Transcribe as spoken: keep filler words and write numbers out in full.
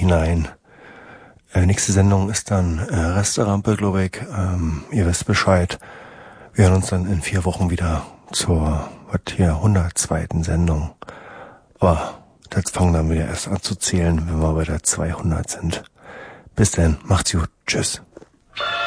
hinein. Äh, nächste Sendung ist dann äh, Resterampe, glaube ich. Ähm, ihr wisst Bescheid. Wir hören uns dann in vier Wochen wieder zur, was hier, hundertzweiten Sendung. Aber das fangen dann wieder erst an zu zählen, wenn wir bei der zweihundert sind. Bis dann, macht's gut, tschüss.